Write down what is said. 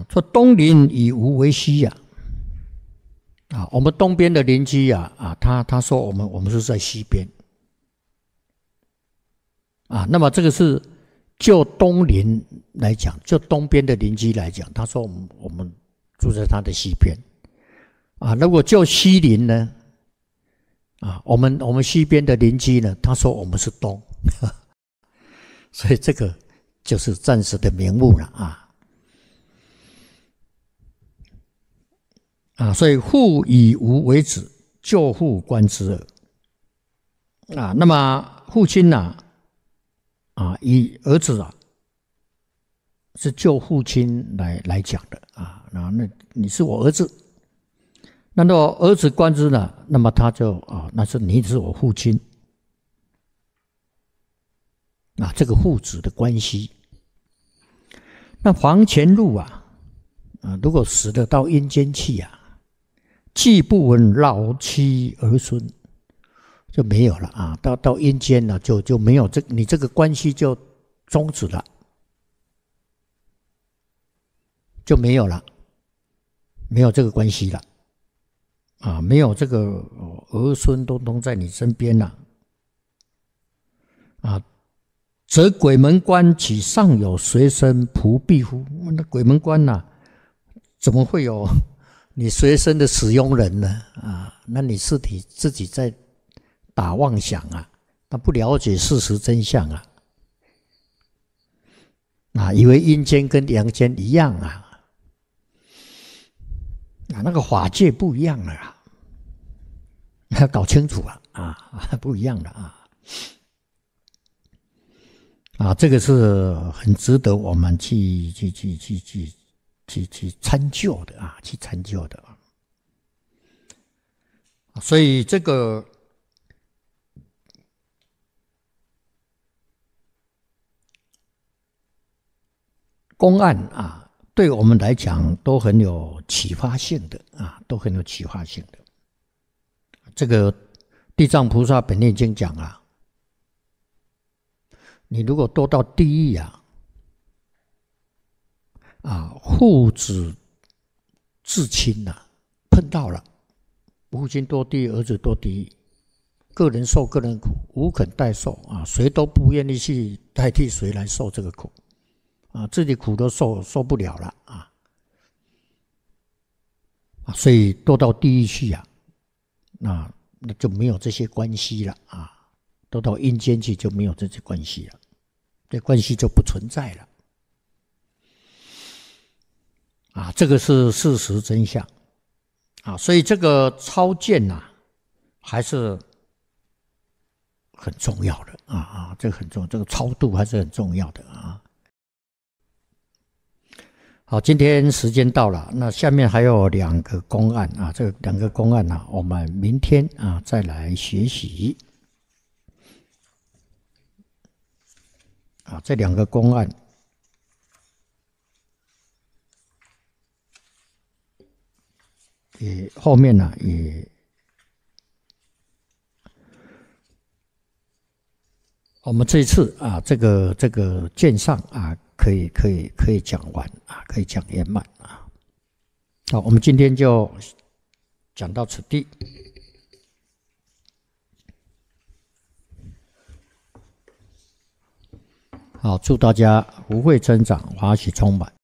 说东邻以无为西呀，我们东边的邻居他说我们是在西边，那么这个是就东邻来讲，就东边的邻居来讲，他说我们住在他的西边，如果就西邻呢，我们西边的邻居呢，他说我们是东，所以这个就是暂时的名目了所以父以无为子，就父观之耳那么父亲以儿子是就父亲来讲的那你是我儿子，那么儿子观之呢，那么他就那是你是我父亲这个父子的关系。那黄泉路如果死了到阴间去既不闻老妻儿孙，就没有了到阴间了就没有你这个关系就终止了，就没有了，没有这个关系了没有这个儿孙都在你身边了则鬼门关岂尚有随身仆婢乎？那鬼门关怎么会有你随身的使用人呢？那你是你自己在打妄想那不了解事实真相以为阴间跟阳间一样那个法界不一样了要搞清楚不一样的这个是很值得我们去参究的去参究的所以这个公案对我们来讲都很有启发性的都很有启发性的。这个地藏菩萨本愿经讲你如果堕到地狱父子至亲碰到了，父亲堕地狱，儿子堕地狱，个人受个人苦，无肯代受谁都不愿意去代替谁来受这个苦自己苦都受不了了所以堕到地狱去那就没有这些关系了堕到阴间去就没有这些关系了，这关系就不存在了这个是事实真相所以这个超见还是很重要的这个很重要，这个超度还是很重要的好，今天时间到了，那下面还有2个公案这2个公案我们明天再来学习这2个公案也后面也我们这一次这个卷上可以讲完可以讲圆满好，我们今天就讲到此地。好，祝大家福慧增长，法喜充满。